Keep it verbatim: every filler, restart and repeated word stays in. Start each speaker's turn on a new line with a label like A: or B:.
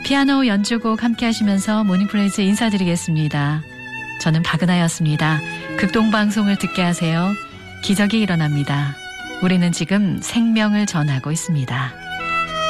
A: 피아노 연주곡 함께 하시면서 모닝플레이즈 인사드리겠습니다. 저는 박은하였습니다. 극동방송을 듣게 하세요. 기적이 일어납니다. 우리는 지금 생명을 전하고 있습니다.